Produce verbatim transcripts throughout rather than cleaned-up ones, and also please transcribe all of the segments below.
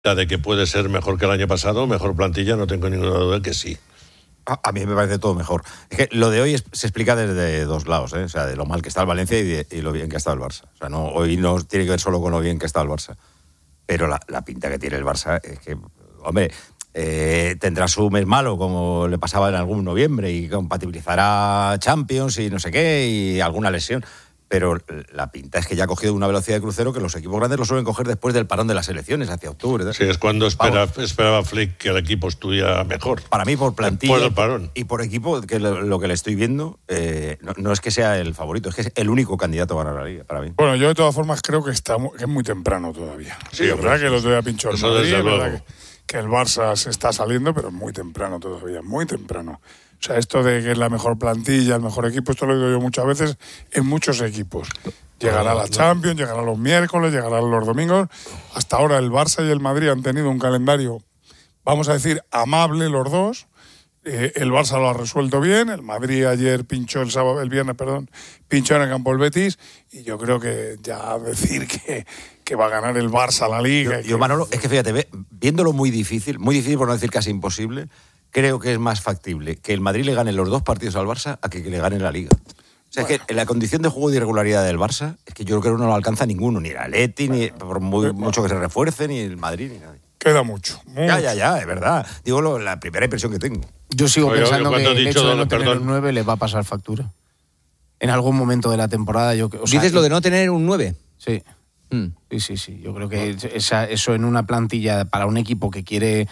de que puede ser mejor que el año pasado, mejor plantilla, no tengo ninguna duda de que sí. A, a mí me parece todo mejor. Es que lo de hoy es, se explica desde dos lados, ¿eh? O sea, de lo mal que está el Valencia y, de, y lo bien que ha estado el Barça. O sea, no, hoy no tiene que ver solo con lo bien que está el Barça. Pero la, la pinta que tiene el Barça es que, hombre, eh, tendrá su mes malo, como le pasaba en algún noviembre, y compatibilizará Champions y no sé qué, y alguna lesión. Pero la pinta es que ya ha cogido una velocidad de crucero que los equipos grandes lo suelen coger después del parón de las elecciones, hacia octubre. ¿eh? Sí, es cuando espera, esperaba Flick que el equipo estuviera mejor. Para mí, por plantilla después del parón. Y por equipo, que lo, lo que le estoy viendo, eh, no, no es que sea el favorito, es que es el único candidato a ganar la Liga, para mí. Bueno, yo de todas formas creo que, está, que es muy temprano todavía. Sí, es verdad que el otro día pinchó el Madrid, es verdad que, que el Barça se está saliendo, pero es muy temprano todavía, muy temprano. O sea, esto de que es la mejor plantilla, el mejor equipo, esto lo digo yo muchas veces en muchos equipos. Llegará la Champions, llegará los miércoles, llegará los domingos. Hasta ahora el Barça y el Madrid han tenido un calendario, vamos a decir, amable los dos. Eh, el Barça lo ha resuelto bien, el Madrid ayer pinchó el sábado, el viernes, perdón, pinchó en el campo el Betis, y yo creo que ya decir que, que va a ganar el Barça la Liga. Yo, que... yo Manolo, es que fíjate, viéndolo muy difícil, muy difícil por no decir casi imposible, creo que es más factible que el Madrid le gane los dos partidos al Barça a que, que le gane la Liga. O sea, bueno. Es que la condición de juego de irregularidad del Barça es que yo creo que no lo alcanza ninguno, ni el Atleti, ni por muy, bueno. mucho que se refuerce, ni el Madrid, ni nadie. Queda mucho, mucho. Ya, ya, ya, es verdad. Digo lo, la primera impresión que tengo. Yo sigo Oye, pensando oye, que el hecho de no perdón. tener un nueve le va a pasar factura. En algún momento de la temporada. Yo, o sea, ¿Dices lo de no tener un nueve? Sí. Mm. Sí, sí, sí. Yo creo que esa, eso en una plantilla para un equipo que quiere...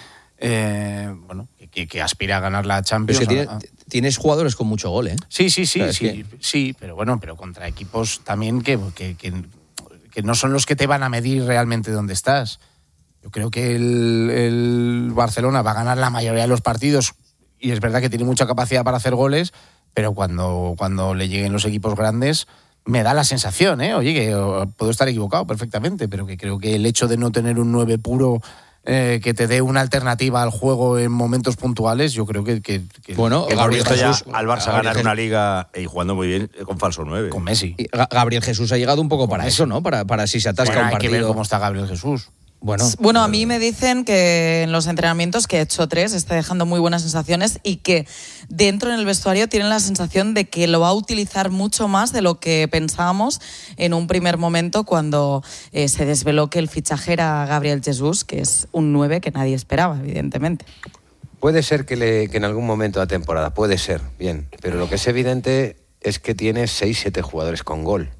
Eh, bueno, que, que aspira a ganar la Champions. Pero es que a, a... tiene, tienes jugadores con mucho gol, ¿eh? Sí, sí, sí, o sea, sí, que... sí, pero bueno, pero contra equipos también que, que, que, que no son los que te van a medir realmente dónde estás. Yo creo que el, el Barcelona va a ganar la mayoría de los partidos, y es verdad que tiene mucha capacidad para hacer goles, pero cuando, cuando le lleguen los equipos grandes me da la sensación, ¿eh? Oye, que puedo estar equivocado perfectamente, pero que creo que el hecho de no tener un nueve puro eh, que te dé una alternativa al juego en momentos puntuales, yo creo que... que, que bueno, que Gabriel Jesús... al Barça Gabriel ganar Jesús. una Liga y jugando muy bien con falso nueve. Con Messi. Y Gabriel Jesús ha llegado un poco para eso, ¿no? Para, para si se atasca bueno, un partido. Hay que ver cómo está Gabriel Jesús. Bueno, bueno, a mí me dicen que en los entrenamientos, que ha hecho tres, está dejando muy buenas sensaciones, y que dentro en el vestuario tienen la sensación de que lo va a utilizar mucho más de lo que pensábamos en un primer momento cuando eh, se desveló que el fichaje era Gabriel Jesús, que es un nueve que nadie esperaba, evidentemente. Puede ser que, le, que en algún momento de la temporada, puede ser, bien, pero lo que es evidente es que tiene seis, siete jugadores con gol.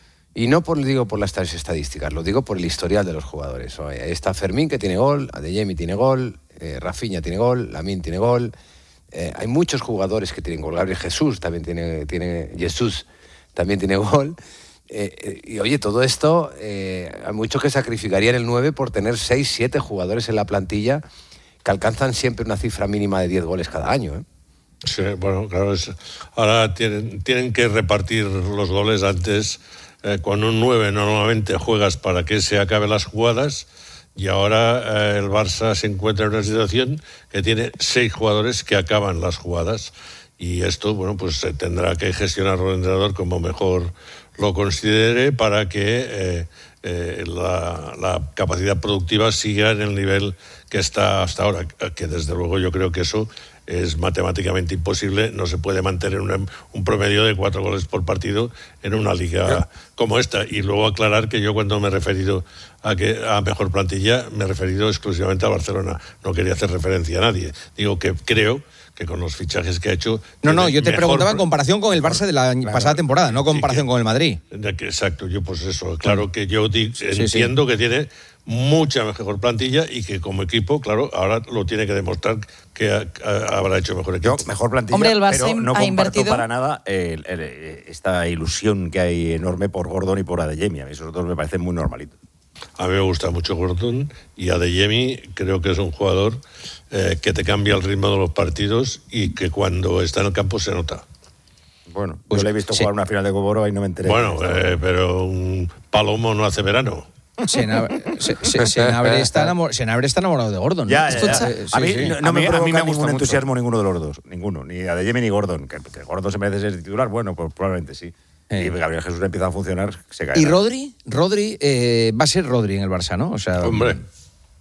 Y no por, digo por las estadísticas, lo digo por el historial de los jugadores. Ahí está Fermín, que tiene gol, Adeyemi tiene gol, eh, Rafinha tiene gol, Lamine tiene gol. Eh, hay muchos jugadores que tienen gol. Gabriel Jesús también tiene, tiene Jesús también tiene gol. Eh, eh, y oye, todo esto, eh, hay muchos que sacrificarían el nueve por tener seis, siete jugadores en la plantilla que alcanzan siempre una cifra mínima de diez goles cada año, ¿eh? Sí, bueno, claro, es, ahora tienen, tienen que repartir los goles antes. Eh, con un nueve normalmente juegas para que se acaben las jugadas, y ahora eh, el Barça se encuentra en una situación que tiene seis jugadores que acaban las jugadas, y esto, bueno, pues se tendrá que gestionarlo el entrenador como mejor lo considere para que eh, eh, la, la capacidad productiva siga en el nivel que está hasta ahora, que desde luego yo creo que eso es matemáticamente imposible. No se puede mantener un, un promedio de cuatro goles por partido en una liga como esta. Y luego aclarar que yo, cuando me he referido a que a mejor plantilla, me he referido exclusivamente a Barcelona. No quería hacer referencia a nadie. Digo que creo que con los fichajes que ha hecho... No, no, yo te preguntaba en comparación con el Barça de la claro, pasada temporada, no en comparación que, con el Madrid. Exacto, yo pues eso, claro que yo di, sí, entiendo sí. que tiene mucha mejor plantilla, y que como equipo, claro, ahora lo tiene que demostrar que ha, ha, habrá hecho mejor equipo. Yo, mejor plantilla, Hombre, el Barça pero no ha comparto invertido... para nada el, el, esta ilusión que hay enorme por Gordon y por Adeyemi. A mí esos dos me parecen muy normalitos. A mí me gusta mucho Gordon, y Adeyemi creo que es un jugador eh, que te cambia el ritmo de los partidos, y que cuando está en el campo se nota. Bueno, pues yo le he visto sí. jugar una final de Coboro y no me enteré. Bueno, eh, pero un palomo no hace verano. Senabre, se, se, Senabre, está enamor, Senabre está enamorado de Gordon, ¿no? Ya, ya, ya. Sí, a mí sí. no, no a me mí, provoca a mí me ningún entusiasmo ninguno de los dos. Ninguno. Ni Adeyemi ni Gordon. Que, que Gordon se merece ser titular, bueno, pues probablemente sí. Eh. Y Gabriel Jesús empieza a funcionar, se cae. ¿Y Rodri? Rodri, eh, va a ser Rodri en el Barça, ¿no? O sea, hombre.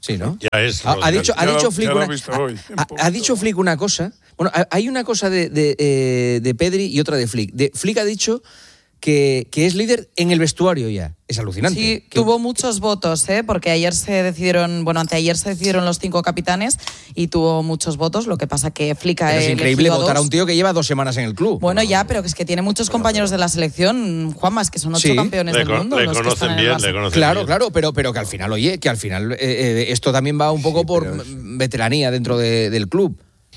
Sí, ¿no? Ya es. Ha, ha dicho, ha Ya dicho lo- Flick ya lo he una, visto ha- hoy, un ha- poquito. ha dicho Flick una cosa. Bueno, ha- hay una cosa de, de, eh, de Pedri y otra de Flick. De, Flick ha dicho que, que es líder en el vestuario ya. Es alucinante. Sí, Que- tuvo muchos votos, ¿eh? Porque ayer se decidieron, bueno, anteayer se decidieron los cinco capitanes y tuvo muchos votos. Lo que pasa que Flick ha pero es elegido increíble a votar a dos. un tío que lleva dos semanas en el club. Bueno, ya, pero que es que tiene muchos compañeros de la selección, Juanma, es que son ocho Sí. campeones Le, del con- mundo. le los que conocen están en el bien, Barça. le conocen Claro, bien. claro, pero, pero que al final, oye, que al final eh, eh, esto también va un poco Sí, por pero es- veteranía dentro de- del club.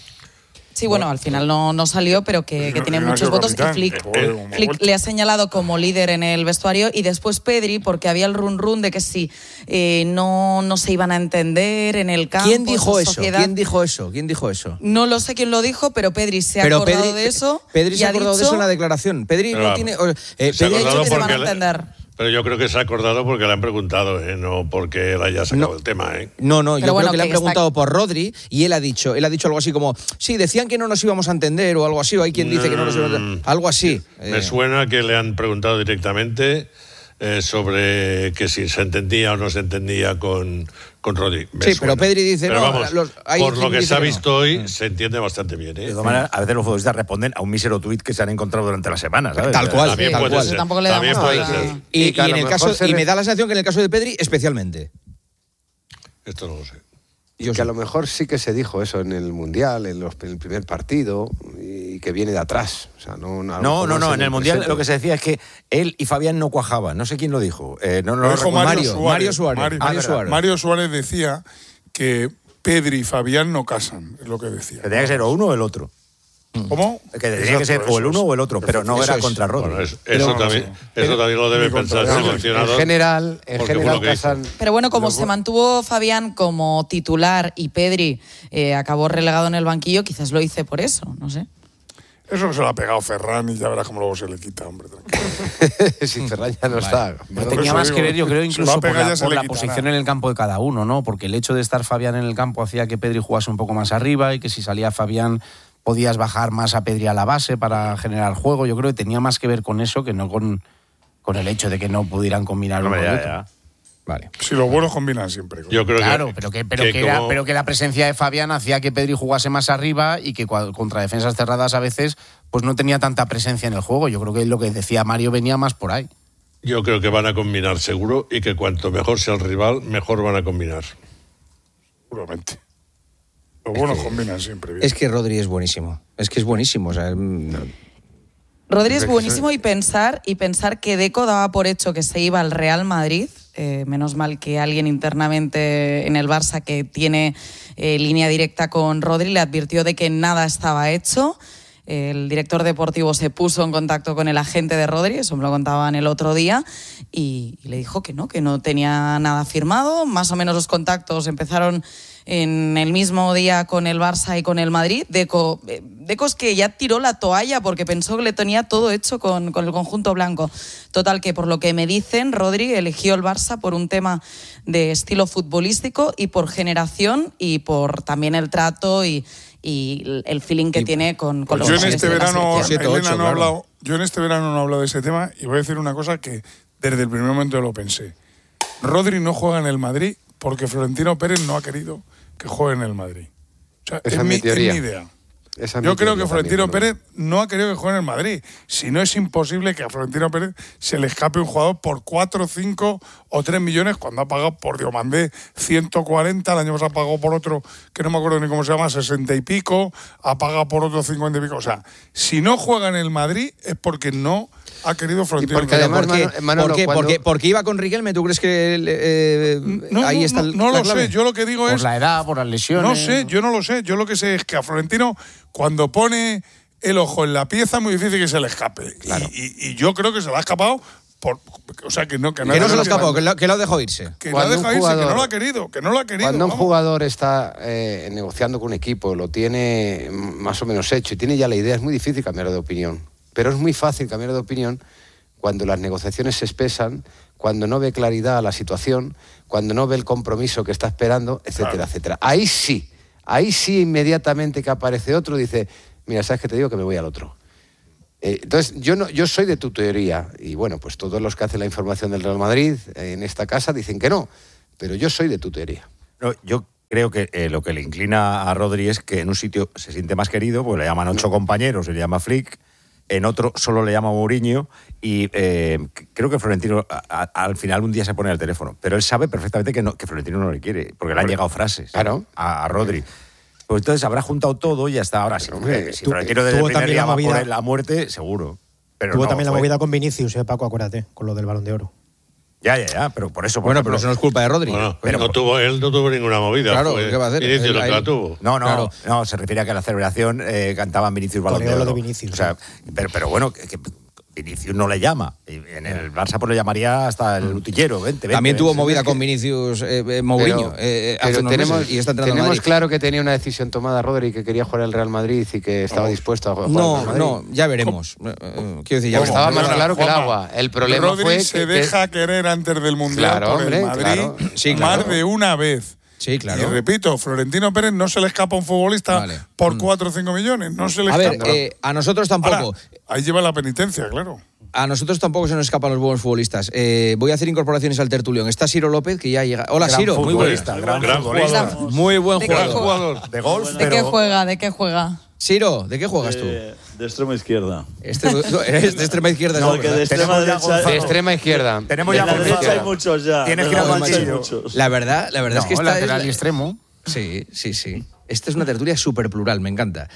Sí, bueno, al final no, no salió, pero que, que no- tiene no ha muchos sido votos. Y capitán. Flick, Eh, joder, como Flick vuelta. le ha señalado como líder en el vestuario y después Pedri, porque había el run run de que si eh, no, no se iban a entender en el campo. ¿Quién dijo esa eso? sociedad. ¿Quién dijo eso? ¿Quién dijo eso? No lo sé quién lo dijo, pero Pedri se ha Pero acordado Pedri, de eso. Pedri y se ha ha acordado de dicho- eso en la declaración. Pedri Pero, no tiene. o- eh, Se ha Pedri ha dicho acordado que se van a porque le- entender. Pero yo creo que se ha acordado porque le han preguntado, ¿eh? No porque él haya sacado No. el tema, ¿eh? No, no, Pero yo bueno, creo que le han que está- preguntado por Rodri y él ha dicho, él ha dicho algo así como, sí, decían que no nos íbamos a entender o algo así, o hay quien dice que no nos íbamos a entender. Algo así. Me Eh, suena que le han preguntado directamente eh, sobre que si se entendía o no se entendía con, con Rodri. Me Sí, pero suena. Pedri dice, Pero no, vamos, los- hay por quien lo que dice se ha que no. visto hoy, se entiende bastante bien, De ¿eh? todas maneras, a veces los futbolistas responden a un mísero tuit que se han encontrado durante la semana, ¿sabes? Tal cual, También tal puede cual. ser. Tampoco le También damos puede nada. ser. Y, Y que a y en lo el mejor caso, se y le- me da la sensación que en el caso de Pedri, especialmente. Esto no lo sé. Y que a lo mejor sí que se dijo eso en el Mundial, en, los- en el primer partido, y que viene de atrás. O sea, no, a lo No, mejor no, es no, en el Mundial presente. lo que se decía es que él y Fabián no cuajaban. No sé quién lo dijo. Eh, no, no Lo lo dijo recuerdo. Mario, Mario, Suárez. Mario Suárez. Mario, Mario Suárez. Suárez. Mario Suárez decía que Pedri y Fabián no casan, es lo que decía. Que tenía que ser o uno o el otro. ¿Cómo? Que tenía Exacto, que ser o el eso uno es. o el otro, pero no Eso era es. contra Rodri. Bueno, eso, Pero eso vamos, también, sí. eso también lo debe Ni contra pensar el Rodri. seleccionador. En general, en porque fue general lo que hizo. casan. Pero bueno, como los- se mantuvo Fabián como titular y Pedri eh, acabó relegado en el banquillo, quizás lo hice por eso, no sé. Eso se lo ha pegado Ferran y ya verás cómo luego se le quita, hombre. tranquilo. si Ferran ya no está. Por Tenía eso más digo, que ver, yo creo, se incluso va a por pegar, la, ya se por le la quitará. posición en el campo de cada uno, ¿no? Porque el hecho de estar Fabián en el campo hacía que Pedri jugase un poco más arriba y que si salía Fabián podías bajar más a Pedri a la base para generar juego. Yo creo que tenía más que ver con eso que no con, con el hecho de que no pudieran combinar uno Hombre, con ya, otro. ya. Vale. Si los buenos combinan siempre. coño. Yo creo Claro, que, pero que, pero, que que era- como- pero que la presencia de Fabián hacía que Pedri jugase más arriba y que cua- contra defensas cerradas a veces pues no tenía tanta presencia en el juego. Yo creo que lo que decía Mario venía más por ahí. yo creo que van a combinar seguro y que cuanto mejor sea el rival, mejor van a combinar. Seguramente. Los buenos combinan siempre bien. Es que Rodri es buenísimo. Es que es buenísimo. O sea, mm, Rodri es buenísimo y pensar, y pensar que Deco daba por hecho que se iba al Real Madrid. Eh, menos mal que alguien internamente en el Barça que tiene eh, línea directa con Rodri le advirtió de que nada estaba hecho. El director deportivo se puso en contacto con el agente de Rodri, eso me lo contaban el otro día, y, y le dijo que no, que no tenía nada firmado. Más o menos los contactos empezaron en el mismo día con el Barça y con el Madrid. Deco, eh, Deco es que ya tiró la toalla porque pensó que le tenía todo hecho con, con el conjunto blanco. Total, que por lo que me dicen, Rodri eligió el Barça por un tema de estilo futbolístico y por generación y por también el trato y, y el feeling que Y- tiene con, con Pues los yo en jugadores este de la verano, selección. siete, Elena ocho, no ha claro. hablado, yo en este verano no he hablado de ese tema y voy a decir una cosa que desde el primer momento lo pensé. Rodri no juega en el Madrid porque Florentino Pérez no ha querido que juegue en el Madrid. O sea, Esa es, es mi mi, es teoría. mi idea. Esa es mi Yo creo teoría que Florentino también, Pérez no ha querido que juegue en el Madrid. Si no, es imposible que a Florentino Pérez se le escape un jugador por cuatro, cinco o tres millones cuando ha pagado por Diomandé ciento cuarenta, el año pasado pagó por otro, que no me acuerdo ni cómo se llama, sesenta y pico, ha pagado por otro cincuenta y pico. O sea, si no juega en el Madrid es porque no ha querido Florentino porque Pérez. además, ¿por qué? Mano- Manolo, ¿Por qué? cuando- Porque, porque iba con Riquelme. ¿Tú crees que eh, No, ahí no, está no, el- no la lo clave? sé, yo lo que digo Por es... la edad, por las lesiones. No sé, yo no lo sé. Yo lo que sé es que a Florentino, cuando pone el ojo en la pieza, es muy difícil que se le escape. Y, y- y yo creo que se le ha escapado por. O sea, que no, que Que nadie no se lo lo escapó, entienda. que lo, que lo dejó irse. Que lo ha Cuando un dejado irse, que jugador- no lo ha querido, que no lo ha querido. Cuando un vamos. jugador está eh, negociando con un equipo, lo tiene más o menos hecho y tiene ya la idea, es muy difícil cambiar de opinión. Pero es muy fácil cambiar de opinión cuando las negociaciones se espesan, cuando no ve claridad a la situación, cuando no ve el compromiso que está esperando, etcétera, Claro. etcétera. Ahí sí, ahí sí inmediatamente que aparece otro dice, mira, ¿sabes qué te digo? Que me voy al otro. Eh, entonces, yo, no, yo soy de tu teoría, y bueno, pues todos los que hacen la información del Real Madrid eh, en esta casa dicen que no, pero yo soy de tu teoría. No, yo creo que eh, lo que le inclina a Rodri es que en un sitio se siente más querido, pues le llaman ocho compañeros, se le llama Flick, en otro solo le llama Mourinho, y eh, creo que Florentino a, a, al final un día se pone al teléfono, pero él sabe perfectamente que, no, que Florentino no le quiere, porque le han llegado frases claro. a, a Rodri. Pues entonces habrá juntado todo y hasta ahora sí. Hombre, Si tú, Florentino desde el primer día va movida, por la muerte, seguro. Pero tuvo no, también fue. la movida con Vinicius, eh, Paco, acuérdate, con lo del Balón de Oro. Ya, ya, ya, pero por eso... Por Bueno, ejemplo, pero eso no es culpa de Rodri. Bueno, Pero- no tuvo, él no tuvo ninguna movida. Claro, fue ¿qué va a hacer? Vinicius Él- lo que él- la tuvo. No, no, Claro. no, se refiere a que en la celebración eh, cantaban Vinicius Balón de Coreó lo Oro. de Vinicius, O sea, pero, pero bueno, que, que Vinicius no le llama. Y en el Barça pues le llamaría hasta el utillero. Vente, vente, También tuvo vente. movida con Vinicius eh, eh, Mourinho Pero- eh, hace pero unos tenemos, meses y está entrando a tenemos Madrid. claro que tenía una decisión tomada Rodri, que quería jugar al Real Madrid y que estaba dispuesto a jugar al No, Real Madrid. no, ya veremos. Eh, eh, Quiero decir, ya Pues veremos. estaba más Perdona, claro que el Juanma, agua. El problema Rodri fue se que- deja querer antes del Mundial Claro, por hombre, el Madrid claro. Sí, claro. más de una vez. Sí, claro. Y repito, Florentino Pérez no se le escapa a un futbolista Vale. por cuatro o cinco millones. No se le A ver, escapa. eh, a nosotros tampoco. Ahora, ahí lleva la penitencia, claro. A nosotros tampoco se nos escapan los buenos futbolistas. Eh, voy a hacer incorporaciones al tertulión. Está Ciro López, que ya llega. Hola, Gran Ciro, muy buenas. futbolista, gran, Gran futbolista. jugador. Muy buen ¿De qué jugador. Jugador. De golf, ¿De pero... qué juega? ¿De qué juega? Ciro, ¿de qué juegas tú? De, de extrema izquierda. Este, no, eres de extrema izquierda. No, ¿no? que de extrema Tenemos ya derecha. Gonzalo. De extrema izquierda. Tenemos de ya la derecha Gonzalo. hay muchos ya. Tienes de que ir a la derecha hay banquillo. muchos. La verdad, la verdad es que No, esta lateral es y la- extremo. Sí, sí, sí. Esta es una tertulia súper plural, me encanta.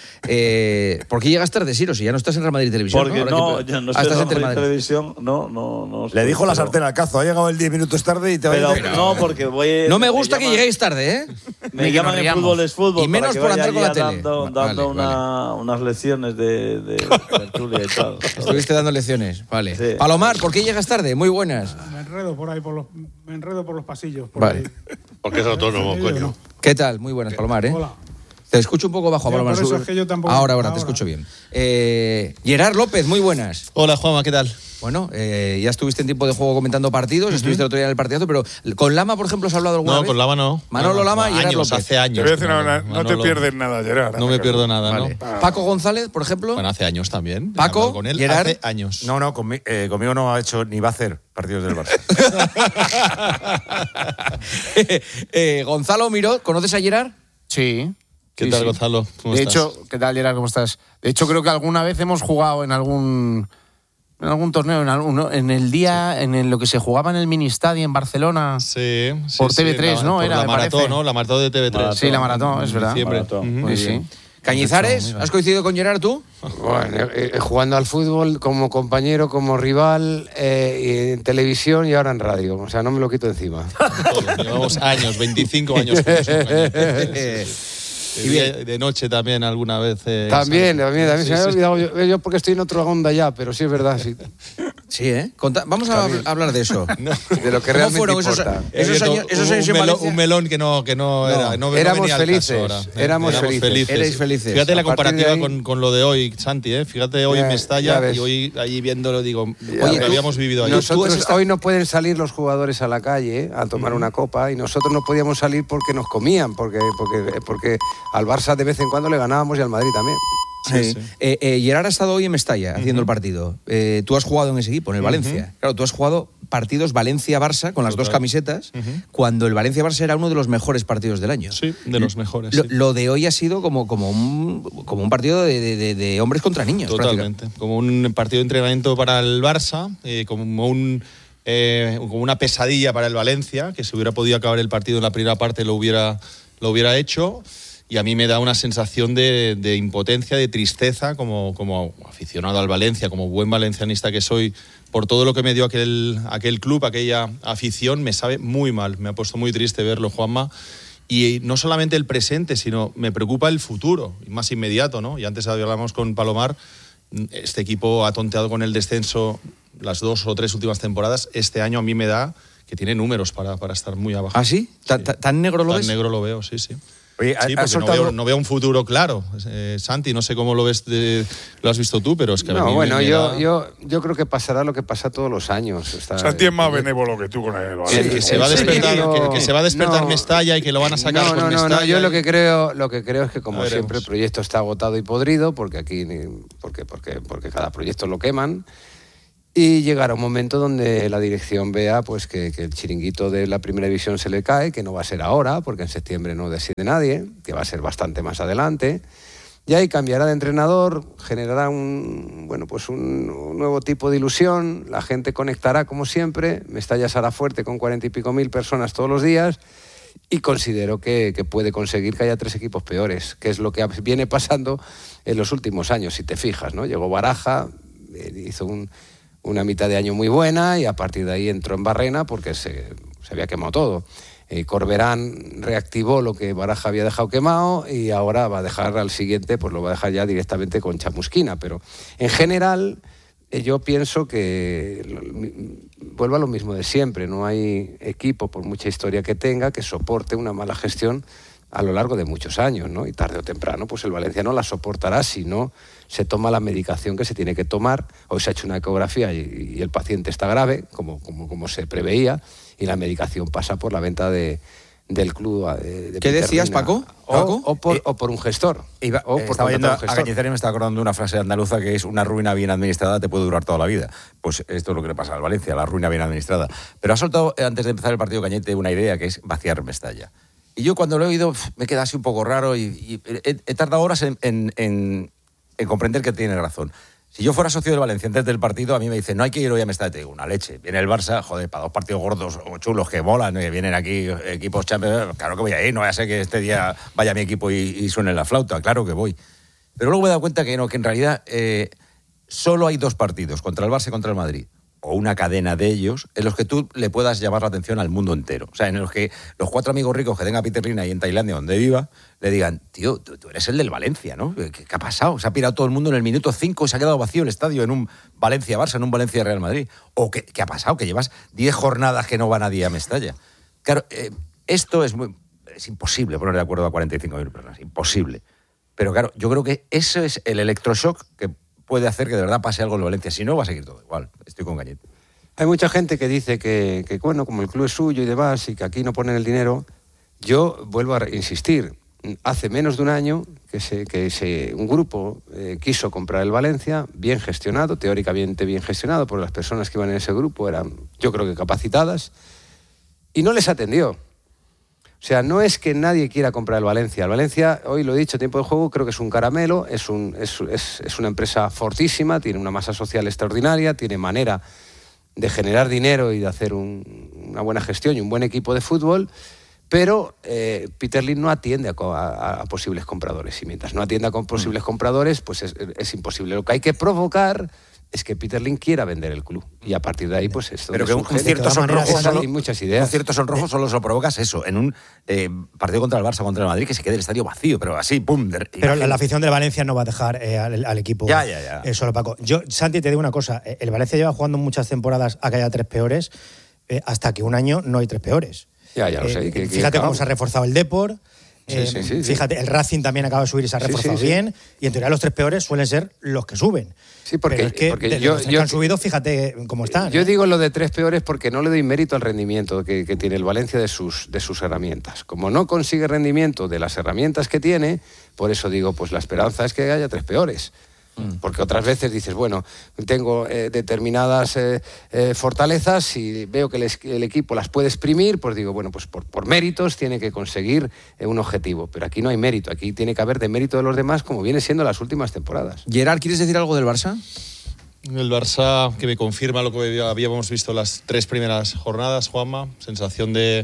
Eh, ¿Por qué llegas tarde, Ciro? Si ya no estás en Real Madrid Televisión. Porque Ahora no, que- ya no Ah, estoy estás en en Telemadrid. televisión. No, no, no. Le estoy, dijo la pero- sartén al cazo. Ha llegado el diez minutos tarde y te va Pero, a ir... no, porque voy. No me gusta que llaman- lleguéis tarde, ¿eh? Me Ni que llaman nos en riamos. fútbol es fútbol. Y menos para que por vaya andar con la allí tele. Dando, Vale, dando vale. una- unas lecciones de, de tertulia y tal. Estuviste dando lecciones, vale. Sí. Palomar, ¿por qué llegas tarde? Muy buenas. Me enredo por ahí, por los, me enredo por los pasillos. Por Vale. ahí. Porque es autónomo, Sí, coño. no. ¿Qué tal? Muy buenas, Palomar, ¿eh? Hola. Te escucho un poco bajo, Ya, Palomar. por eso Sube- es que yo tampoco- Ahora, ahora, te ahora. escucho bien. Eh, Gerard López, muy buenas. Hola, Juanma, ¿qué tal? Bueno, eh, ya estuviste en tiempo de juego comentando partidos, estuviste el otro día en el partidazo, pero ¿con Lama, por ejemplo, has hablado alguna No, vez? con Lama no. Manolo No, Lama y no, Gerard años, López. hace años. Te voy a decir con una, Manolo. no te Manolo- pierdes nada, Gerard. No me pierdo nada, Vale. ¿no? Paco González, por ejemplo. Bueno, hace años también. Paco, He hablado con él Gerard. hace años. No, no, conmi- eh, conmigo no ha hecho ni va a hacer partidos del Barça. Eh, Gonzalo Miró, ¿conoces a Gerard? Sí. ¿Qué Sí, tal, sí. Gonzalo? ¿Cómo de estás? hecho, ¿qué tal, Gerard? ¿Cómo estás? De hecho, creo que alguna vez hemos jugado en algún en algún torneo, en, algún, ¿no? en el día, en el- lo que se jugaba en el Mini Stadium en Barcelona. Sí, sí, Por sí, T V tres, la- ¿no? por Era, la me maratón, parece. ¿no? La maratón de T V tres. Maratón. Sí, la maratón, es verdad. Diciembre. Maratón. Ujú. Sí, sí. Cañizares, ¿has coincidido con Gerard tú? Bueno, eh, eh, jugando al fútbol como compañero, como rival, eh, y en televisión y ahora en radio. O sea, no me lo quito encima. Todo. Llevamos años, veinticinco años juntos. Eh, De, día- de noche también alguna vez. eh, También, Sandra. también, también Sí, se me había sí. olvidado yo, yo porque estoy en otra onda ya, pero sí es verdad, sí. Sí, ¿eh? Conta- Vamos a También. hablar de eso. De lo que ¿Cómo realmente fueron esos, importa. He esos abierto años, esos un, años en melón, Valencia? un melón que no, que no, era. No, no éramos venía al caso felices, ahora, ¿eh? éramos felices. Erais felices. Fíjate la A partir de comparativa ahí- con, con lo de hoy, Santi, ¿eh? Fíjate hoy Ya- en ya Mestalla ves. y hoy allí viéndolo digo, Ya oye, ves. que habíamos vivido ayer. Nosotros has estado- hoy no pueden salir los jugadores a la calle a tomar una copa y nosotros no podíamos salir porque nos comían, porque, porque, porque al Barça de vez en cuando le ganábamos y al Madrid también. Sí. Eh, eh, Gerard ha estado hoy en Mestalla haciendo el partido. Eh, tú has jugado en ese equipo, en el Valencia. Claro, tú has jugado partidos Valencia-Barça con las dos Total. camisetas, cuando el Valencia-Barça era uno de los mejores partidos del año. Sí, de los mejores. Lo, sí. lo de hoy ha sido como, como, un, como un partido de, de- de- de hombres contra niños. Totalmente. Como un partido de entrenamiento para el Barça, eh, como, un, eh, como una pesadilla para el Valencia, que si hubiera podido acabar el partido en la primera parte lo hubiera, lo hubiera hecho. Y a mí me da una sensación de, de impotencia, de tristeza, como, como aficionado al Valencia, como buen valencianista que soy, por todo lo que me dio aquel, aquel club, aquella afición, me sabe muy mal. Me ha puesto muy triste verlo, Juanma. Y no solamente el presente, sino me preocupa el futuro, y más inmediato, ¿no? Y antes hablábamos con Palomar, este equipo ha tonteado con el descenso las dos o tres últimas temporadas. Este año a mí me da que tiene números para, para estar muy abajo. ¿Ah, sí? ¿Tan, tan- tan negro lo Tan ves? negro lo veo, sí, sí. Oye, Sí, has porque no soltado... veo, no veo un futuro claro. Eh, Santi, no sé cómo lo ves, de- lo has visto tú, pero es que a No, mí bueno, me, me yo, da- yo, yo creo que pasará lo que pasa todos los años. Está- Santi es más benévolo que tú con el que, Valencia. que se va a Sí, despertar, yo- que, que se va a despertar no. Mestalla y que lo van a sacar no, con no, no, Mestalla. no, yo lo y- que creo, lo que creo es que como Ya veremos. siempre el proyecto está agotado y podrido, porque aquí ni- porque, porque, porque cada proyecto lo queman. y llegará un momento donde la dirección vea pues que, que el chiringuito de la primera división se le cae, que no va a ser ahora, porque en septiembre no decide nadie, que va a ser bastante más adelante. Y ahí cambiará de entrenador, generará un, bueno, pues un, un nuevo tipo de ilusión, la gente conectará como siempre, Mestalla será fuerte con cuarenta y pico mil personas todos los días y considero que, que puede conseguir que haya tres equipos peores, que es lo que viene pasando en los últimos años, si te fijas, ¿no? Llegó Baraja, hizo un, una mitad de año muy buena y a partir de ahí entró en barrena porque se, se había quemado todo. Eh, Corberán reactivó lo que Baraja había dejado quemado y ahora va a dejar al siguiente, pues lo va a dejar ya directamente con Chamusquina. Pero en general eh, yo pienso que lo, vuelvo a lo mismo de siempre. No hay equipo, por mucha historia que tenga, que soporte una mala gestión a lo largo de muchos años, ¿no? Y tarde o temprano, pues el Valencia no la soportará si no se toma la medicación que se tiene que tomar. Hoy se ha hecho una ecografía y, y el paciente está grave, como, como, como se preveía, y la medicación pasa por la venta de, del club. De, de ¿Qué decías, Paco? O, ¿Paco? o, por, eh, o por un gestor. Iba, o eh, por estaba yendo un a gestor. Cañizares y me estaba acordando de una frase andaluza que es: una ruina bien administrada te puede durar toda la vida. Pues esto es lo que le pasa al Valencia, la ruina bien administrada. Pero ha soltado, eh, antes de empezar el partido Cañete, una idea que es vaciar Mestalla. Y yo cuando lo he oído me queda así un poco raro y, y he, he tardado horas en, en, en, en comprender que tiene razón. Si yo fuera socio del Valencia antes del partido, a mí me dicen, no hay que ir hoy a Mestalla. Te digo, una leche. Viene el Barça, joder, para dos partidos gordos o chulos que molan, que vienen aquí equipos Champions, claro que voy a ir, no vaya a ser que este día vaya mi equipo y, y suene la flauta, claro que voy. Pero luego me he dado cuenta que no, que en realidad eh, solo hay dos partidos, contra el Barça y contra el Madrid, o una cadena de ellos, en los que tú le puedas llamar la atención al mundo entero. O sea, en los que los cuatro amigos ricos que tenga Peter Lim ahí en Tailandia, donde viva, le digan, tío, tú, tú eres el del Valencia, ¿no? ¿Qué, ¿Qué ha pasado? Se ha pirado todo el mundo en el minuto cinco y se ha quedado vacío el estadio en un Valencia-Barça, en un Valencia-Real Madrid. ¿O qué, qué ha pasado? Que llevas diez jornadas que no va nadie a Mestalla. Claro, eh, esto es muy... Es imposible poner de acuerdo a cuarenta y cinco mil personas, imposible. Pero claro, yo creo que eso es el electroshock que puede hacer que de verdad pase algo en Valencia. Si no, va a seguir todo igual. Estoy con Cañete. Hay mucha gente que dice que, que, bueno, como el club es suyo y demás, y que aquí no ponen el dinero. Yo vuelvo a insistir. Hace menos de un año que, se, que se, un grupo eh, quiso comprar el Valencia, bien gestionado, teóricamente bien gestionado, porque las personas que iban en ese grupo eran, yo creo que capacitadas, y no les atendió. O sea, no es que nadie quiera comprar el Valencia. El Valencia, hoy lo he dicho, tiempo de juego, creo que es un caramelo, es, un, es, es, es una empresa fortísima, tiene una masa social extraordinaria, tiene manera de generar dinero y de hacer un, una buena gestión y un buen equipo de fútbol, pero eh, Peter Lim no atiende a, a, a posibles compradores. Y mientras no atienda a posibles compradores, pues es, es imposible. Lo que hay que provocar es que Peter Lim quiera vender el club. Y a partir de ahí, pues esto... Pero que un, un cierto sonrojo solo, hay muchas ideas. Un cierto sonrojo solo se lo provocas eso, en un eh, partido contra el Barça, contra el Madrid, que se quede el estadio vacío, pero así, pum. De, pero la, la afición del Valencia no va a dejar eh, al, al equipo ya, ya, ya. Eh, solo, Paco. Yo, Santi, te digo una cosa. El Valencia lleva jugando muchas temporadas a que haya tres peores, eh, hasta que un año no hay tres peores. Ya, ya lo eh, sé. Que, que, fíjate cómo se ha reforzado el Depor. Sí, sí, sí, fíjate, sí. el Racing también acaba de subir y se ha reforzado sí, sí, bien. Sí. Y en teoría los tres peores suelen ser los que suben. Sí, porque, Pero es que porque de yo, los yo, que han subido, fíjate cómo están. Yo ¿eh? digo lo de tres peores porque no le doy mérito al rendimiento que, que tiene el Valencia de sus, de sus herramientas. Como no consigue rendimiento de las herramientas que tiene, por eso digo, pues la esperanza es que haya tres peores. Porque otras veces dices, bueno, tengo eh, determinadas eh, eh, fortalezas y veo que el, el equipo las puede exprimir, pues digo, bueno, pues por, por méritos tiene que conseguir eh, un objetivo. Pero aquí no hay mérito, aquí tiene que haber de mérito de los demás, como viene siendo las últimas temporadas. Gerard, ¿quieres decir algo del Barça? El Barça, que me confirma lo que habíamos visto las tres primeras jornadas, Juanma, sensación de,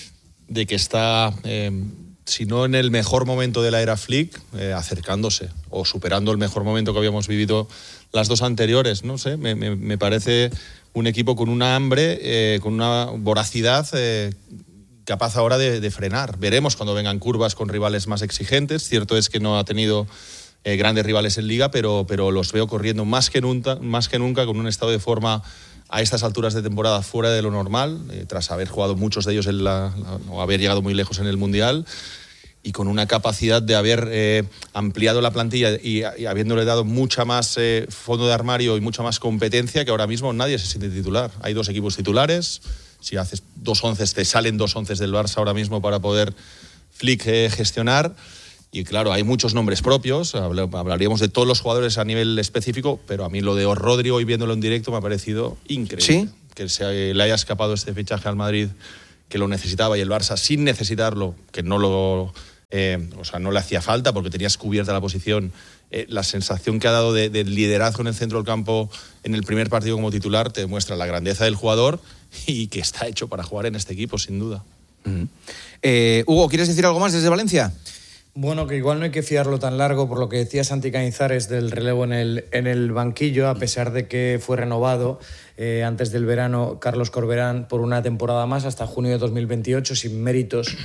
de que está... Eh, si no en el mejor momento de la era Flick, eh, acercándose o superando el mejor momento que habíamos vivido las dos anteriores. No sé, me, me, me parece un equipo con una hambre, eh, con una voracidad eh, capaz ahora de, de frenar. Veremos cuando vengan curvas con rivales más exigentes. Cierto es que no ha tenido eh, grandes rivales en Liga, pero, pero los veo corriendo más que nunca, más que nunca con un estado de forma a estas alturas de temporada fuera de lo normal, eh, tras haber jugado muchos de ellos en la, la, o haber llegado muy lejos en el Mundial, y con una capacidad de haber eh, ampliado la plantilla y, y habiéndole dado mucha más eh, fondo de armario y mucha más competencia, que ahora mismo nadie se siente titular. Hay dos equipos titulares, si haces dos onces te salen dos onces del Barça ahora mismo para poder Flick eh, gestionar. Y claro, hay muchos nombres propios, hablaríamos de todos los jugadores a nivel específico, pero a mí lo de Rodri, hoy viéndolo en directo, me ha parecido increíble. ¿Sí? Que se le haya escapado este fichaje al Madrid, que lo necesitaba, y el Barça, sin necesitarlo, que no lo, eh, o sea, no le hacía falta porque tenías cubierta la posición. Eh, la sensación que ha dado de, de liderazgo en el centro del campo en el primer partido como titular te demuestra la grandeza del jugador y que está hecho para jugar en este equipo, sin duda. Mm. Eh, Hugo, ¿quieres decir algo más desde Valencia? Bueno, que igual no hay que fiarlo tan largo por lo que decía Santi Cañizares del relevo en el, en el banquillo, a pesar de que fue renovado eh, antes del verano Carlos Corberán por una temporada más hasta junio de dos mil veintiocho, sin méritos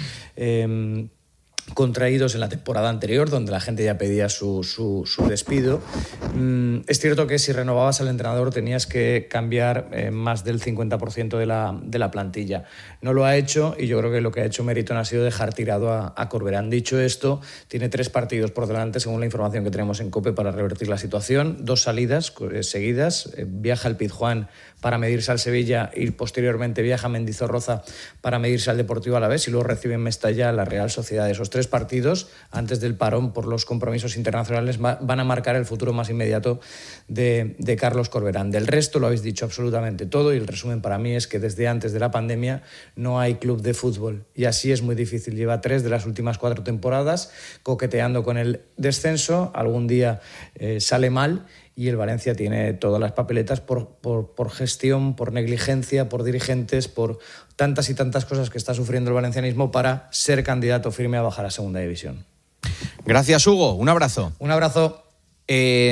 eh, contraídos en la temporada anterior, donde la gente ya pedía su, su, su despido. Mm, es cierto que si renovabas al entrenador tenías que cambiar eh, más del cincuenta por ciento de la, de la plantilla. No lo ha hecho y yo creo que lo que ha hecho Meriton ha sido dejar tirado a, a Corberán. Dicho esto, tiene tres partidos por delante, según la información que tenemos en COPE, para revertir la situación. Dos salidas eh, seguidas. Eh, viaja al Pizjuán para medirse al Sevilla y posteriormente viaja a Mendizorroza para medirse al Deportivo Alavés y luego recibe en Mestalla la Real Sociedad. Esos tres partidos, antes del parón por los compromisos internacionales, va, van a marcar el futuro más inmediato de, de Carlos Corberán. Del resto lo habéis dicho absolutamente todo y el resumen para mí es que desde antes de la pandemia no hay club de fútbol y así es muy difícil. Lleva tres de las últimas cuatro temporadas coqueteando con el descenso, algún día eh, sale mal y el Valencia tiene todas las papeletas por, por, por gestión, por negligencia, por dirigentes, por tantas y tantas cosas que está sufriendo el valencianismo para ser candidato firme a bajar a segunda división. Gracias, Hugo. Un abrazo. Un abrazo. Eh,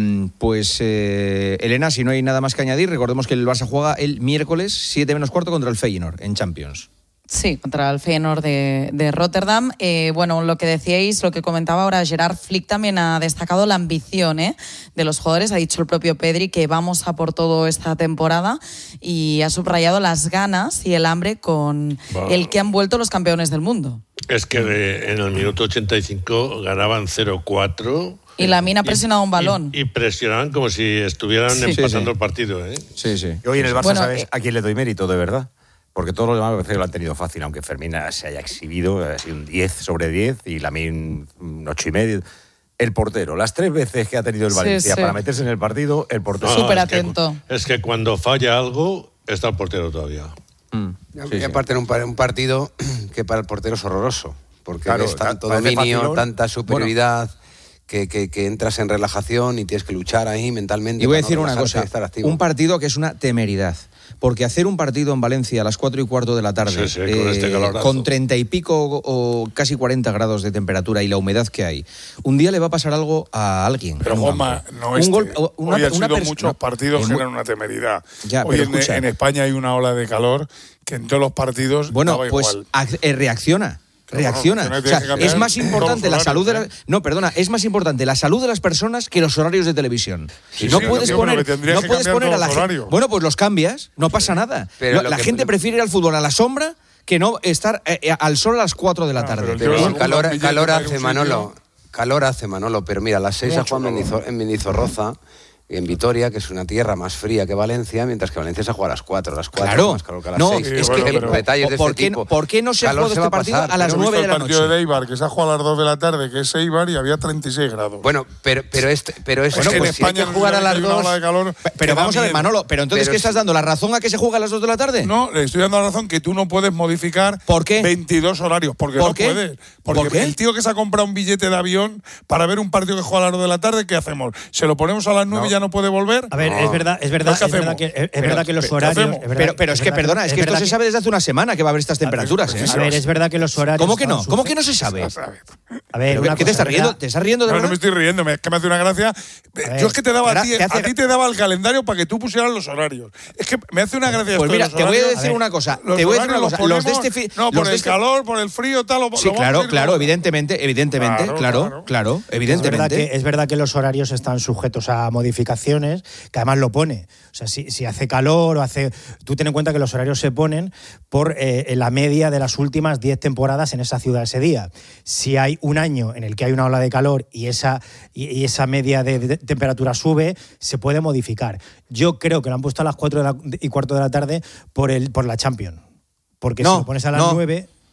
pues, eh, Elena, si no hay nada más que añadir, recordemos que el Barça juega el miércoles siete menos cuarto contra el Feyenoord en Champions. Sí, contra el Feyenoord de, de Rotterdam. Eh, bueno, lo que decíais, lo que comentaba ahora Gerard Flick también ha destacado la ambición ¿eh? de los jugadores. Ha dicho el propio Pedri que vamos a por todo esta temporada y ha subrayado las ganas y el hambre con wow. el que han vuelto los campeones del mundo. Es que de, en el minuto ochenta y cinco ganaban cero cuatro. Y Lamine ha presionado un balón. Y, y presionaban como si estuvieran sí, empatando sí, sí. el partido. ¿eh? Sí, sí. Y hoy en el Barça, bueno, ¿sabes eh, a quién le doy mérito, de verdad? Porque todos los demás me parece que lo han tenido fácil, aunque Fermín se haya exhibido, ha sido un diez sobre diez y Lamine un ocho y medio. El portero, las tres veces que ha tenido el Valencia sí, sí. para meterse en el partido, el portero... No, súper atento. Es que, es que cuando falla algo, está el portero todavía. Mm. Sí, y aparte, sí. un, un partido que para el portero es horroroso, porque claro, es tanto dominio, facilón. tanta superioridad... Bueno. Que, que, que entras en relajación y tienes que luchar ahí mentalmente. Y voy a decir no una cosa, un partido que es una temeridad, porque hacer un partido en Valencia a las cuatro y cuarto de la tarde, sí, sí, con, eh, este con treinta y pico o casi cuarenta grados de temperatura y la humedad que hay, un día le va a pasar algo a alguien. Pero Juanma, no es este. Una, hoy han sido muchos partidos que generan una temeridad. Ya, hoy en, en España hay una ola de calor que en todos los partidos bueno, daba pues igual. A, eh, reacciona. Reacciona. No, o sea, es más importante la salud de la, no, perdona, es más importante la salud de las personas que los horarios de televisión. Sí, no sí, puedes no, poner, bueno, no puedes poner a la gente. Bueno, pues los cambias, no pasa nada. Pero la que, gente prefiere ir al fútbol a la sombra que no estar eh, eh, al sol a las cuatro de la tarde. No, pero pero calor, calor hace Manolo, calor hace Manolo, pero mira, a las seis a Juan en Mendizorroza. En Vitoria, que es una tierra más fría que Valencia, mientras que Valencia se juega a las cuatro, a las cuatro, claro. más calor que a las no, seis. Sí, es bueno, que pero, detalles de ¿por, este qué, tipo. ¿Por qué no se ha jugado este partido a las nueve de la noche? El partido de Eibar, que se ha jugado a las dos de la tarde, que es Eibar, y había treinta y seis grados. Bueno, pero, pero, este, pero es bueno, que en pues, España si hay que jugar a las dos... De calor, pero vamos a ver, Manolo, pero entonces, pero ¿qué estás dando? ¿La razón a que se juega a las dos de la tarde? No, le estoy dando la razón que tú no puedes modificar ¿Por qué? veintidós horarios, porque ¿Por no qué? puedes. Porque ¿Por qué? el tío que se ha comprado un billete de avión para ver un partido que juega a las dos de la tarde, ¿qué hacemos? ¿Se lo ponemos a las nueve y ya no puede volver? A ver, es verdad, es verdad. Es verdad, que, es pero, verdad que los horarios... Es verdad, pero, pero es, es que, perdona, es que esto se sabe desde hace una semana que va a haber estas temperaturas. ¿eh? A ver, es verdad que los horarios... ¿Cómo que no? ¿Cómo que no se sabe? A ver, ¿Qué cosa, te estás riendo? ¿Te estás riendo de no, verdad? No me estoy riendo, es que me hace una gracia. Ver, Yo es que te daba a ti, te hace... a ti te daba el calendario para que tú pusieras los horarios. Es que me hace una gracia Pues esto mira, de los te voy a decir a ver, una cosa. Te voy a decir una cosa. Los de este fi... No, por el este... calor, por el frío, tal... Sí, lo claro, claro, evidentemente, evidentemente, claro, claro, claro, evidentemente. Es verdad, que, es verdad que los horarios están sujetos a modificaciones, que además lo pone. O sea, si, si hace calor o hace... Tú ten en cuenta que los horarios se ponen por eh, la media de las últimas diez temporadas en esa ciudad ese día. Si hay un año en el que hay una ola de calor y esa, y, y esa media de, de temperatura sube, se puede modificar. Yo creo que lo han puesto a las cuatro de la, y cuarto de la tarde por, el, por la Champions. Porque no, si lo pones a las no. nueve...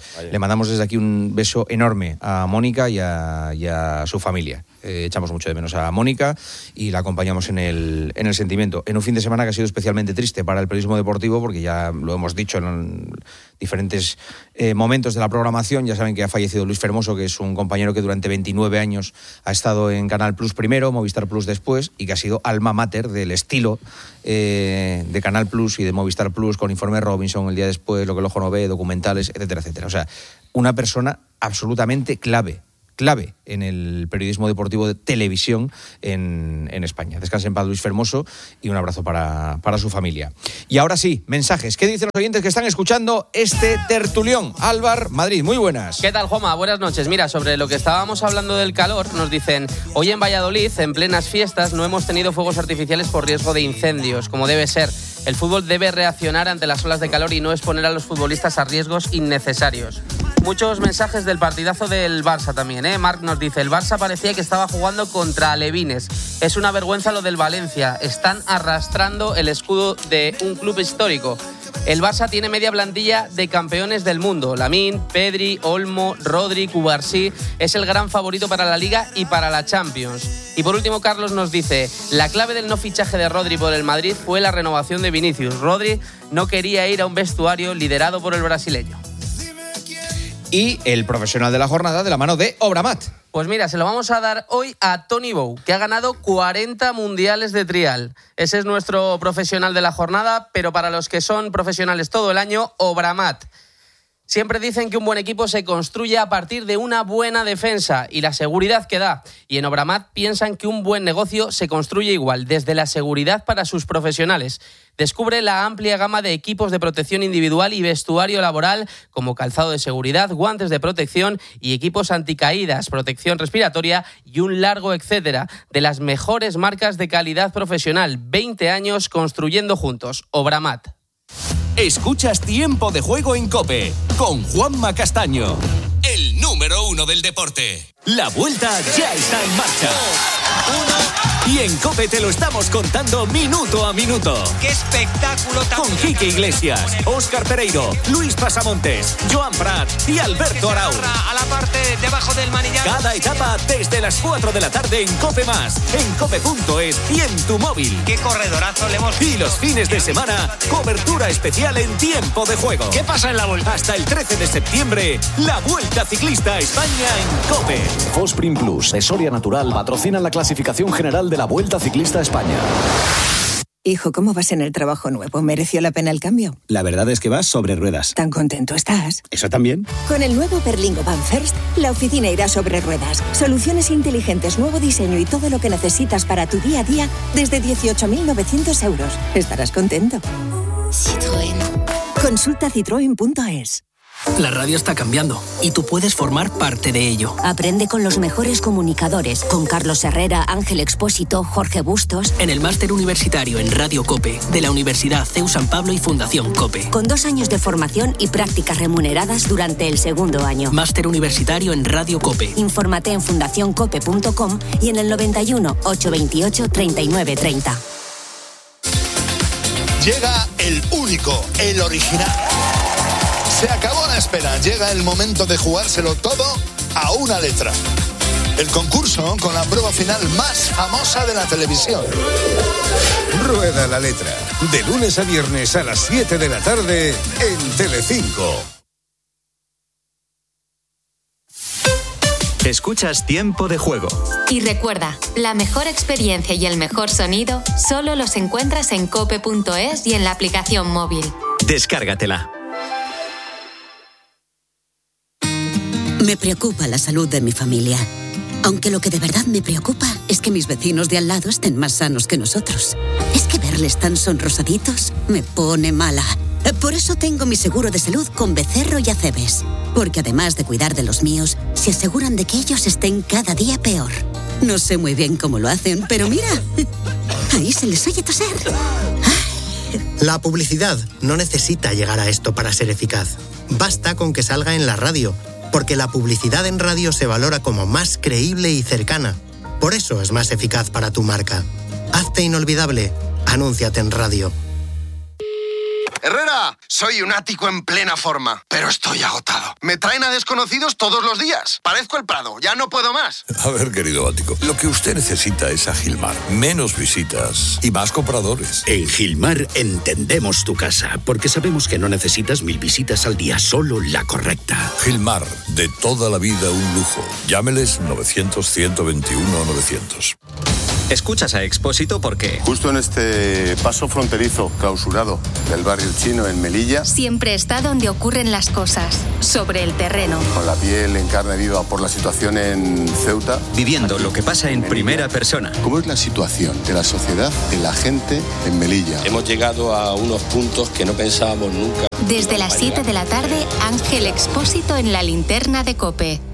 Le mandamos desde aquí un beso enorme a Mónica y a, y a su familia. Eh, echamos mucho de menos a Mónica y la acompañamos en el, en el sentimiento. En un fin de semana que ha sido especialmente triste para el periodismo deportivo, porque ya lo hemos dicho en diferentes eh, momentos de la programación. Ya saben que ha fallecido Luis Fermoso, que es un compañero que durante veintinueve años ha estado en Canal Plus primero, Movistar Plus después, y que ha sido alma mater del estilo eh, de Canal Plus y de Movistar Plus, con Informe Robinson, El día después, Lo que el ojo no ve, documentales, etcétera, etcétera. O sea, una persona absolutamente clave. clave en el periodismo deportivo de televisión en, en España. Descanse en paz Luis Fermoso y un abrazo para, para su familia. Y ahora sí, mensajes. ¿Qué dicen los oyentes que están escuchando este tertulión? Álvar, Madrid, muy buenas. ¿Qué tal, Joma? Buenas noches. Mira, sobre lo que estábamos hablando del calor, nos dicen, hoy en Valladolid, en plenas fiestas, no hemos tenido fuegos artificiales por riesgo de incendios, como debe ser. El fútbol debe reaccionar ante las olas de calor y no exponer a los futbolistas a riesgos innecesarios. Muchos mensajes del partidazo del Barça también, ¿eh? Marc nos dice, el Barça parecía que estaba jugando contra alevines. Es una vergüenza lo del Valencia. Están arrastrando el escudo de un club histórico. El Barça tiene media plantilla de campeones del mundo. Lamine, Pedri, Olmo, Rodri, Cubarsí. Es el gran favorito para la Liga y para la Champions. Y por último, Carlos nos dice, la clave del no fichaje de Rodri por el Madrid fue la renovación de Vinicius. Rodri no quería ir a un vestuario liderado por el brasileño. Y el profesional de la jornada de la mano de Obramat. Pues mira, se lo vamos a dar hoy a Tony Bou, que ha ganado cuarenta mundiales de trial. Ese es nuestro profesional de la jornada, pero para los que son profesionales todo el año, Obramat. Siempre dicen que un buen equipo se construye a partir de una buena defensa y la seguridad que da. Y en Obramat piensan que un buen negocio se construye igual, desde la seguridad para sus profesionales. Descubre la amplia gama de equipos de protección individual y vestuario laboral, como calzado de seguridad, guantes de protección y equipos anticaídas, protección respiratoria y un largo etcétera, de las mejores marcas de calidad profesional. veinte años construyendo juntos. Obramat. Escuchas Tiempo de Juego en COPE con Juanma Castaño, el número uno del deporte. La vuelta ya está en marcha. Y en COPE te lo estamos contando minuto a minuto. ¡Qué espectáculo! Con Quique Iglesias, Óscar Pereiro, Luis Pasamontes, Joan Prat y Alberto Arau. A la parte debajo del manillar. Cada etapa desde las cuatro de la tarde en COPE Más, en cope punto es y en tu móvil. ¡Qué corredorazo le hemos visto! Y los fines de semana, cobertura especial en Tiempo de Juego. ¿Qué pasa en la vuelta? Hasta el trece de septiembre, la Vuelta Ciclista a España en COPE. Fosprin Plus de Soria Natural patrocinan la clasificación general de la Vuelta Ciclista a España. Hijo, ¿cómo vas en el trabajo nuevo? ¿Mereció la pena el cambio? La verdad es que vas sobre ruedas. ¿Tan contento estás? ¿Eso también? Con el nuevo Berlingo Van First, la oficina irá sobre ruedas. Soluciones inteligentes, nuevo diseño y todo lo que necesitas para tu día a día desde dieciocho mil novecientos euros. Estarás contento. Citroën. Consulta citroen punto es. La radio está cambiando y tú puedes formar parte de ello. Aprende con los mejores comunicadores, con Carlos Herrera, Ángel Expósito, Jorge Bustos. En el máster universitario en Radio COPE de la Universidad C E U San Pablo y Fundación COPE. Con dos años de formación y prácticas remuneradas durante el segundo año. Máster universitario en Radio COPE. Infórmate en fundación cope punto com y en el noventa y uno, ochocientos veintiocho, treinta y nueve treinta. Llega el único, el original. Se acabó la espera, llega el momento de jugárselo todo a una letra. El concurso con la prueba final más famosa de la televisión. Rueda la letra, de lunes a viernes a las siete de la tarde en Telecinco. Escuchas Tiempo de Juego. Y recuerda, la mejor experiencia y el mejor sonido solo los encuentras en cope punto es y en la aplicación móvil. Descárgatela. Me preocupa la salud de mi familia. Aunque lo que de verdad me preocupa es que mis vecinos de al lado estén más sanos que nosotros. Es que verles tan sonrosaditos me pone mala. Por eso tengo mi seguro de salud con Becerro y Acebes. Porque además de cuidar de los míos, se aseguran de que ellos estén cada día peor. No sé muy bien cómo lo hacen, pero mira, ahí se les oye toser. La publicidad no necesita llegar a esto para ser eficaz. Basta con que salga en la radio, porque la publicidad en radio se valora como más creíble y cercana. Por eso es más eficaz para tu marca. Hazte inolvidable. Anúnciate en radio. Herrera, soy un ático en plena forma, pero estoy agotado. Me traen a desconocidos todos los días. Parezco el Prado, ya no puedo más. A ver, querido ático, lo que usted necesita es a Gilmar. Menos visitas y más compradores. En Gilmar entendemos tu casa, porque sabemos que no necesitas mil visitas al día, solo la correcta. Gilmar, de toda la vida un lujo. Llámeles novecientos, ciento veintiuno, novecientos. Escuchas a Expósito porque... Justo en este paso fronterizo clausurado del barrio chino en Melilla. Siempre está donde ocurren las cosas, sobre el terreno. Con la piel en carne viva por la situación en Ceuta. Viviendo lo que pasa en primera persona. ¿Cómo es la situación de la sociedad, de la gente en Melilla? Hemos llegado a unos puntos que no pensábamos nunca. Desde las siete de la tarde, Ángel Expósito en la linterna de COPE.